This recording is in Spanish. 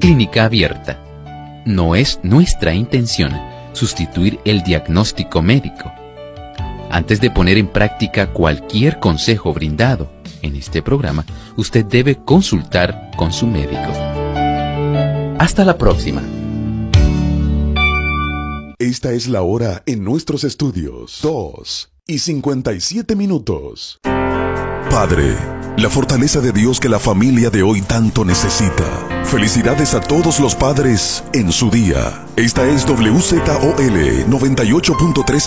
Clínica Abierta. No es nuestra intención sustituir el diagnóstico médico. Antes de poner en práctica cualquier consejo brindado en este programa, usted debe consultar con su médico. Hasta la próxima. Esta es la hora en nuestros estudios. 2:57. Padre, la fortaleza de Dios que la familia de hoy tanto necesita. Felicidades a todos los padres en su día. Esta es WZOL 98.3